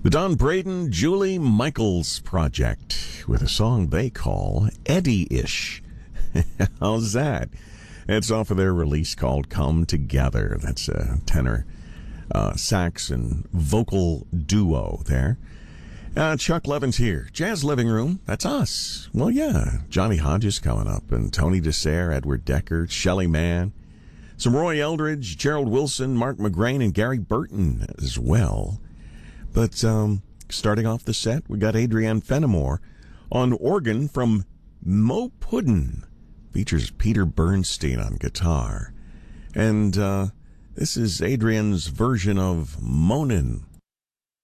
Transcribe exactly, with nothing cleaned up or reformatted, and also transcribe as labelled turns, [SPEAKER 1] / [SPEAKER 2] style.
[SPEAKER 1] The Don Braden, Julie Michaels Project with a song they call Eddie-ish. How's that? It's off of their release called Come Together. That's a tenor uh, sax and vocal duo there. Uh, Chuck Levin's here. Jazz Living Room, that's us. Well, yeah, Johnny Hodges coming up, and Tony DeSere, Edward Decker, Shelley Mann, some Roy Eldridge, Gerald Wilson, Mark McGrain, and Gary Burton as well. But um, starting off the set, we got Adrienne Fenimore on organ from Mo Puddin'. Features Peter Bernstein on guitar. And uh, this is Adrienne's version of Moanin'.